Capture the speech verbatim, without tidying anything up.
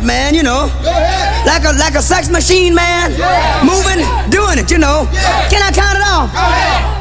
it, man, you know. Like a like a sex machine, man. Moving, doing it, you know. Can I count it off?